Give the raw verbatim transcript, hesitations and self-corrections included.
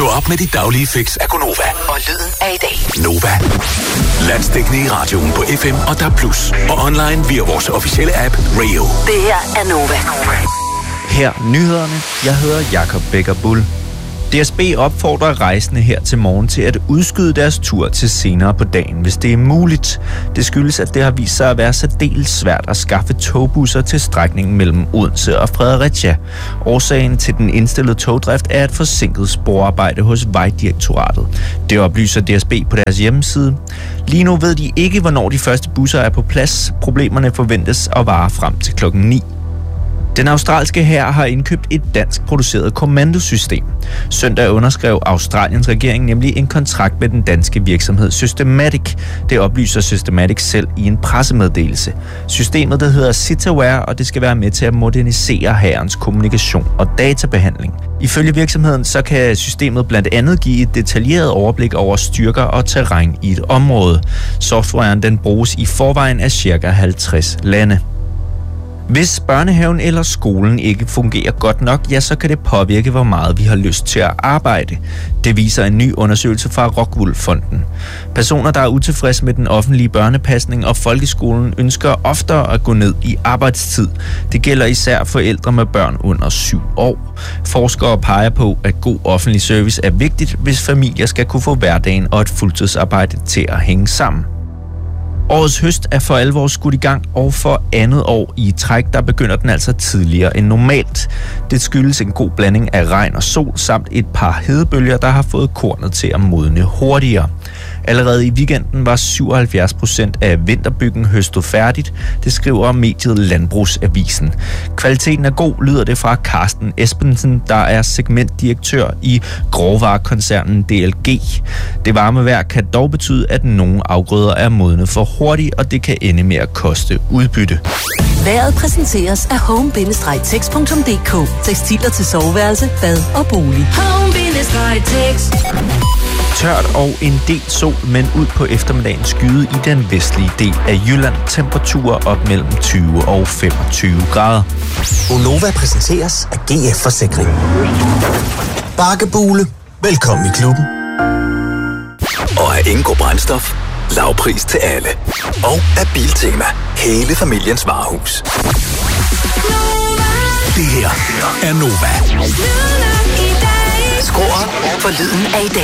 op med dit daglige fix af Gonova. Og lyden af i dag. Nova. Landsdækkende i radioen på F M og D A B plus. Og online via vores officielle app Rio. Det her er Nova. Her nyhederne. Jeg hedder Jakob Becker Bull. D S B opfordrer rejsende her til morgen til at udskyde deres tur til senere på dagen, hvis det er muligt. Det skyldes, at det har vist sig at være særdeles svært at skaffe togbusser til strækningen mellem Odense og Fredericia. Årsagen til den indstillede togdrift er et forsinket sporarbejde hos Vejdirektoratet. Det oplyser D S B på deres hjemmeside. Lige nu ved de ikke, hvornår de første busser er på plads. Problemerne forventes at vare frem til klokken ni. Den australske hær har indkøbt et dansk produceret kommandosystem. Søndag underskrev Australiens regering nemlig en kontrakt med den danske virksomhed Systematic. Det oplyser Systematic selv i en pressemeddelelse. Systemet, der hedder Citaware, og det skal være med til at modernisere hærens kommunikation og databehandling. Ifølge virksomheden så kan systemet blandt andet give et detaljeret overblik over styrker og terræn i et område. Softwaren den bruges i forvejen af ca. halvtreds lande. Hvis børnehaven eller skolen ikke fungerer godt nok, ja, så kan det påvirke, hvor meget vi har lyst til at arbejde. Det viser en ny undersøgelse fra Rockwool Fonden. Personer, der er utilfredse med den offentlige børnepasning og folkeskolen, ønsker oftere at gå ned i arbejdstid. Det gælder især forældre med børn under syv år. Forskere peger på, at god offentlig service er vigtigt, hvis familier skal kunne få hverdagen og et fuldtidsarbejde til at hænge sammen. Årets høst er for alvor skudt i gang, og for andet år i træk, der begynder den altså tidligere end normalt. Det skyldes en god blanding af regn og sol, samt et par hedebølger, der har fået kornet til at modne hurtigere. Allerede i weekenden var syvoghalvfjerds procent af vinterbyggen høstet færdigt, det skriver mediet Landbrugsavisen. Kvaliteten er god, lyder det fra Carsten Espensen, der er segmentdirektør i grovvarekoncernen D L G. Det varme vejr kan dog betyde, at nogle afgrøder er modne for hurtigt, og det kan ende med at koste udbytte. Vejret præsenteres af home bindestreg tex punktum d k. Tekstiler til soveværelse, bad og bolig. home bindestreg tex. Tørt og en del sol, men ud på eftermiddagen skyde i den vestlige del af Jylland. Temperaturer op mellem tyve og femogtyve grader. Gonova præsenteres af G F Forsikring. Bakkebule. Velkommen i klubben. Og af Ingo Brændstof. Lavpris til alle. Og af Biltema. Hele familiens varehus. Det her er Nova. Skru op for lyden af i dag.